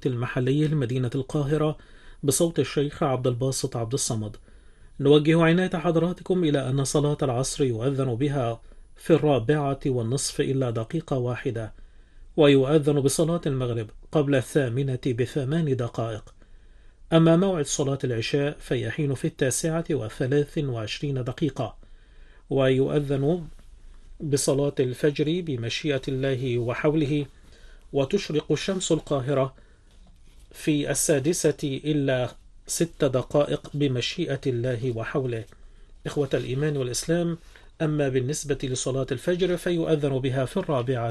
المحلي لمدينة القاهرة بصوت الشيخ عبد الباسط عبد الصمد. نوجه عناية حضراتكم إلى أن صلاة العصر يؤذن بها في 4:01 ويؤذن بصلاة المغرب قبل 8:08. أما موعد صلاة العشاء فيحين في 9:23، ويؤذن بصلاة الفجر بمشيئة الله وحوله، وتشرق شمس القاهرة في 6:06 بمشيئة الله وحوله. إخوة الإيمان والإسلام، أما بالنسبة لصلاة الفجر فيؤذن بها في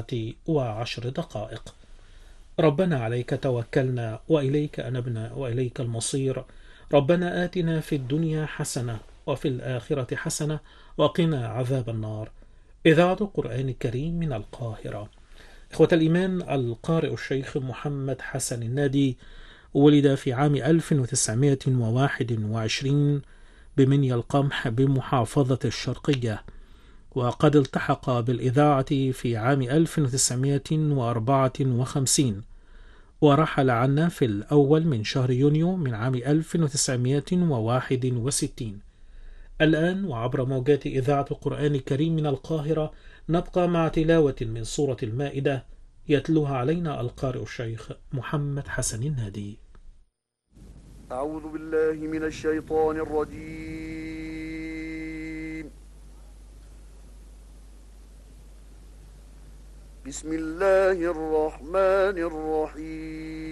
4:10. ربنا عليك توكلنا وإليك أنبنا وإليك المصير. ربنا آتنا في الدنيا حسنة وفي الآخرة حسنة وقنا عذاب النار. إذاعة القرآن الكريم من القاهرة. إخوة الإيمان، القارئ الشيخ محمد حسن النادي ولد في عام 1921 بمنيا القمح بمحافظة الشرقية، وقد التحق بالإذاعة في عام 1954، ورحل عنا في الأول من شهر يونيو من عام 1961. الآن وعبر موجات إذاعة القرآن الكريم من القاهرة نبقى مع تلاوة من سورة المائدة يتلوها علينا القارئ الشيخ محمد حسن النادي. أعوذ بالله من الشيطان الرجيم. بسم الله الرحمن الرحيم.